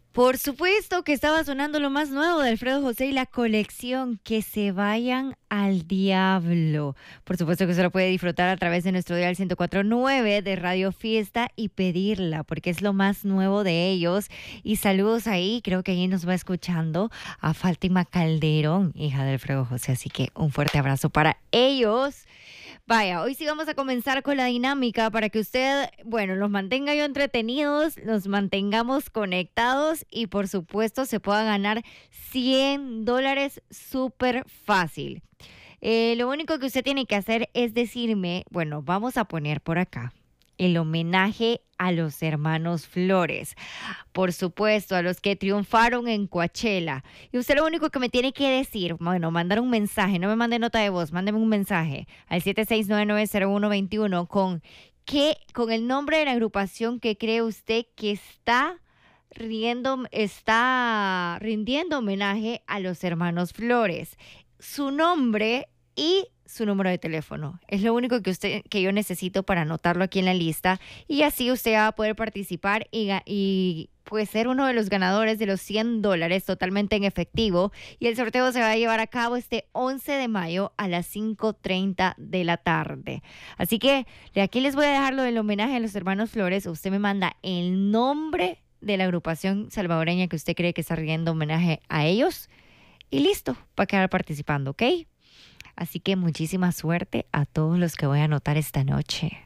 Por supuesto que estaba sonando lo más nuevo de Alfredo José y la colección Que se vayan al diablo. Por supuesto que se lo puede disfrutar a través de nuestro dial 104.9 de Radio Fiesta y pedirla porque es lo más nuevo de ellos. Y saludos ahí, creo que ahí nos va escuchando a Fátima Calderón, hija de Alfredo José. Así que un fuerte abrazo para ellos. Vaya, hoy sí vamos a comenzar con la dinámica para que usted, bueno, los mantenga yo entretenidos, los mantengamos conectados y por supuesto se pueda ganar $100 súper fácil. Lo único que usted tiene que hacer es decirme, bueno, vamos a poner por acá el homenaje a los hermanos Flores. Por supuesto, a los que triunfaron en Coachella. Y usted lo único que me tiene que decir, bueno, mandar un mensaje, no me mande nota de voz, mándeme un mensaje al 76990121 con el nombre de la agrupación que cree usted que está rindiendo homenaje a los hermanos Flores. Su nombre y su número de teléfono. Es lo único que yo necesito para anotarlo aquí en la lista y así usted va a poder participar y pues ser uno de los ganadores de los $100 totalmente en efectivo y el sorteo se va a llevar a cabo este 11 de mayo a las 5:30 de la tarde. Así que de aquí les voy a dejar lo del homenaje a los hermanos Flores. Usted me manda el nombre de la agrupación salvadoreña que usted cree que está rindiendo homenaje a ellos y listo, para quedar participando, ¿ok? Así que muchísima suerte a todos los que voy a anotar esta noche.